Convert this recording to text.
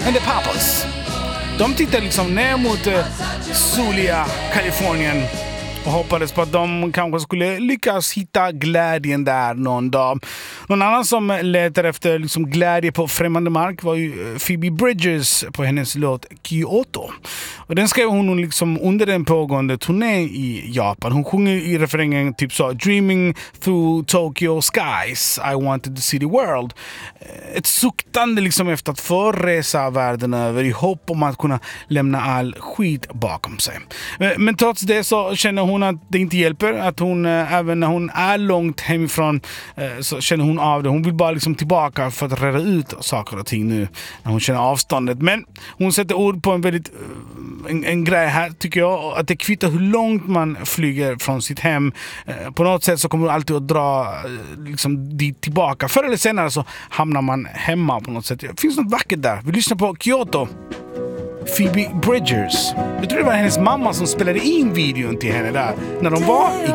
and the Papas. De tittar liksom ner mot soliga Kalifornien och hoppades på att de kanske skulle lyckas hitta glädjen där någon dag. Någon annan som letar efter liksom glädje på främmande mark var ju Phoebe Bridgers på hennes låt Kyoto. Och den skrev hon liksom under den pågående turné i Japan. Hon sjunger i refrängen typ så: Dreaming through Tokyo skies, I wanted to see the world. Ett suktande liksom efter att förresa världen över i hopp om att kunna lämna all skit bakom sig. Men trots det så känner hon att det inte hjälper, att hon även när hon är långt hemifrån så känner hon av det. Hon vill bara liksom tillbaka för att reda ut saker och ting nu när hon känner avståndet. Men hon sätter ord på en väldigt en grej här, tycker jag, att det kvittar hur långt man flyger från sitt hem. På något sätt så kommer hon alltid att dra liksom dit tillbaka. Förr eller senare så hamnar man hemma på något sätt. Det finns något vackert där. Vi lyssnar på Kyoto. Phoebe Bridgers. Jag tror det var hennes mamma som spelade in videon till henne där när de var i